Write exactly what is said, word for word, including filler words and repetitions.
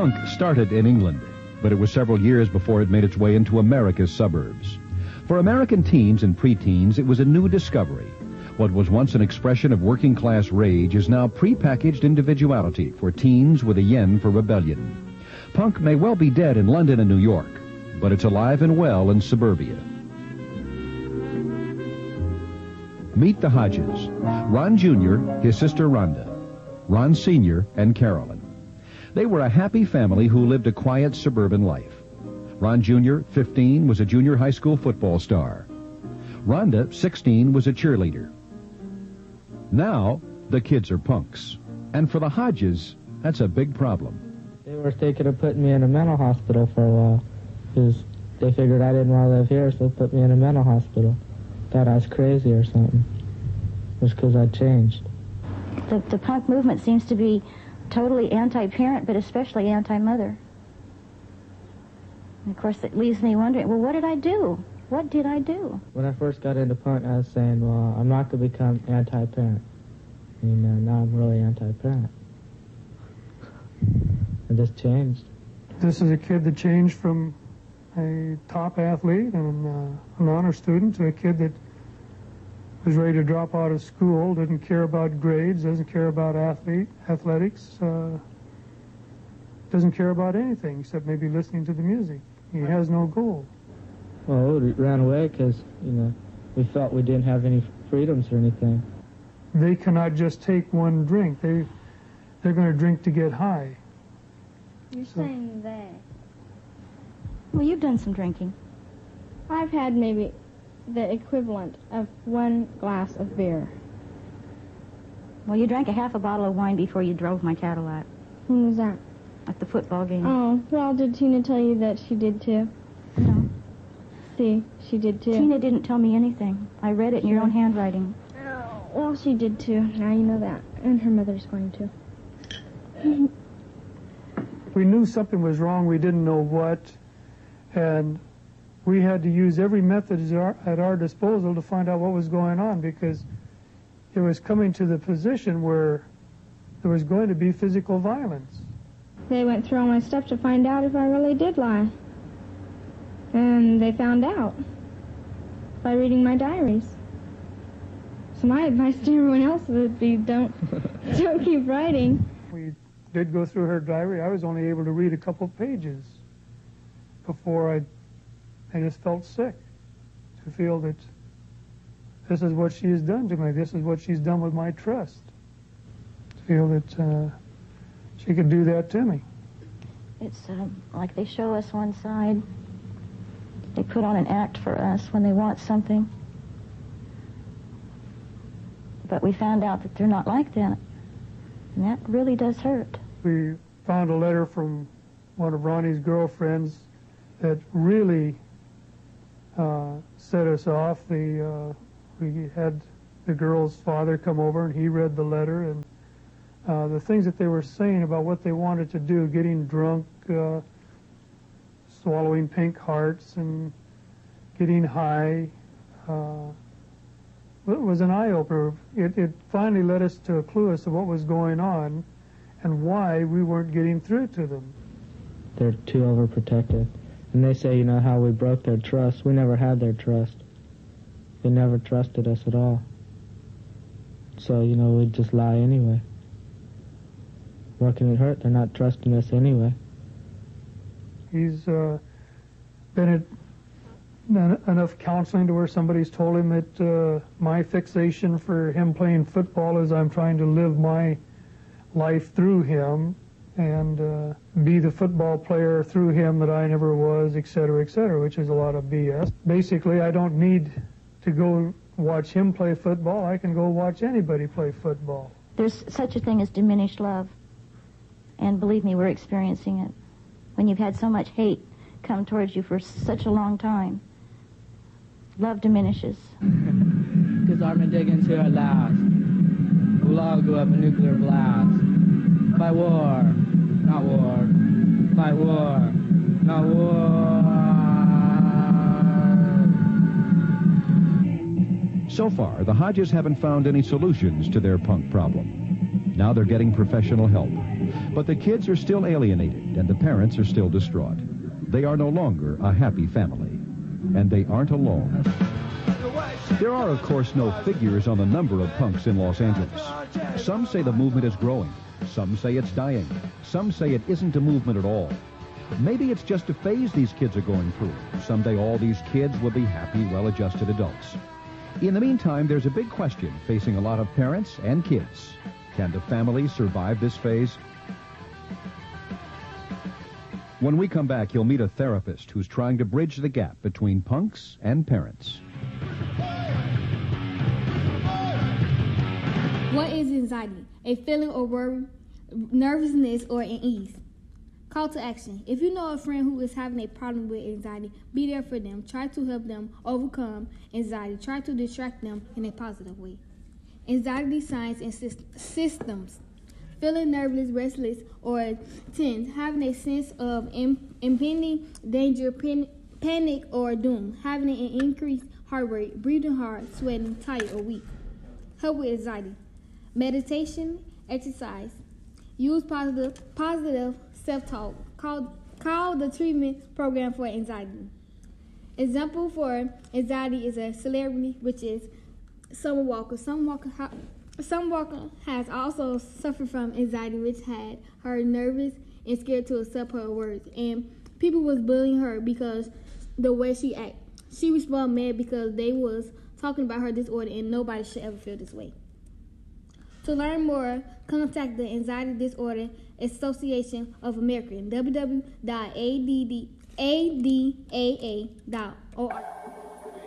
Punk started in England, but it was several years before it made its way into America's suburbs. For American teens and preteens, it was a new discovery. What was once an expression of working-class rage is now prepackaged individuality for teens with a yen for rebellion. Punk may well be dead in London and New York, but it's alive and well in suburbia. Meet the Hodges. Ron Junior, his sister Rhonda. Ron Senior and Carolyn. They were a happy family who lived a quiet suburban life. Ron Junior, fifteen, was a junior high school football star. Rhonda, sixteen, was a cheerleader. Now, the kids are punks. And for the Hodges, that's a big problem. They were thinking of putting me in a mental hospital for a while, because they figured I didn't want to live here, so they put me in a mental hospital. Thought I was crazy or something. It was because I changed. The, the punk movement seems to be totally anti-parent, but especially anti-mother. And of course, it leaves me wondering, well, what did I do? What did I do? When I first got into punk, I was saying, well, I'm not going to become anti-parent. And uh, now I'm really anti-parent. I just changed. This is a kid that changed from a top athlete and uh, an honor student to a kid that was ready to drop out of school, didn't care about grades, doesn't care about athlete athletics, uh, doesn't care about anything except maybe listening to the music. He has no goal. Well, we ran away because, you know, we felt we didn't have any freedoms or anything. They cannot just take one drink. They, they're going to drink to get high. You're So- saying they. Well, you've done some drinking. I've had maybe the equivalent of one glass of beer. Well, you drank a half a bottle of wine before you drove my Cadillac When was that? at the football game. Oh, well, did Tina tell you that she did too? No. See, she did too. Tina didn't tell me anything. I read it in your own handwriting. Oh, well, she did too. Now you know that. And her mother's going to. We knew something was wrong. We didn't know what. And we had to use every method at our, at our disposal to find out what was going on, because it was coming to the position where there was going to be physical violence. They went through all my stuff to find out if I really did lie. And they found out by reading my diaries. So my advice to everyone else would be don't, don't keep writing. We did go through her diary. I was only able to read a couple pages before I, I just felt sick to feel that this is what she has done to me. This is what she's done with my trust. To feel that uh, she could do that to me. It's uh, like they show us one side. They put on an act for us when they want something. But we found out that they're not like that. And that really does hurt. We found a letter from one of Ronnie's girlfriends that really uh, set us off. The, uh, we had the girl's father come over, and he read the letter, and uh, the things that they were saying about what they wanted to do, getting drunk, uh, swallowing pink hearts, and getting high, uh, it was an eye-opener. It, it finally led us to a clue as to what was going on and why we weren't getting through to them. They're too overprotective. And they say, you know, how we broke their trust. We never had their trust. They never trusted us at all. So, you know, we'd just lie anyway. What can it hurt? They're not trusting us anyway. He's uh, been at en- enough counseling to where somebody's told him that uh, my fixation for him playing football is I'm trying to live my life through him and uh, be the football player through him that I never was, et cetera, et cetera, which is a lot of B S. Basically, I don't need to go watch him play football. I can go watch anybody play football. There's such a thing as diminished love. And believe me, we're experiencing it. When you've had so much hate come towards you for such a long time, love diminishes. Because Armageddon's here at last. We'll all go up a nuclear blast. Fight war, not war. Fight war, not war. So far, the Hodges haven't found any solutions to their punk problem. Now they're getting professional help. But the kids are still alienated, and the parents are still distraught. They are no longer a happy family, and they aren't alone. There are, of course, no figures on the number of punks in Los Angeles. Some say the movement is growing. Some say it's dying. Some say it isn't a movement at all. Maybe it's just a phase these kids are going through. Someday all these kids will be happy, well-adjusted adults. In the meantime, there's a big question facing a lot of parents and kids. Can the family survive this phase? When we come back, you'll meet a therapist who's trying to bridge the gap between punks and parents. What is anxiety? A feeling of worry, nervousness, or unease. Call to action. If you know a friend who is having a problem with anxiety, be there for them. Try to help them overcome anxiety. Try to distract them in a positive way. Anxiety signs and symptoms. Feeling nervous, restless, or tense. Having a sense of impending danger, panic, or doom. Having an increased heart rate, breathing hard, sweating, tired, or weak. Help with anxiety. Meditation, exercise. Use positive, positive self-talk. Call, call the treatment program for anxiety. Example for anxiety is a celebrity, which is Summer Walker. Summer Walker, ha, Summer Walker has also suffered from anxiety, which had her nervous and scared to accept her words. And people was bullying her because the way she act. She responded mad because they was talking about her disorder, and nobody should ever feel this way. To learn more, contact the Anxiety Disorder Association of America, w w w dot a d d a d a a dot org.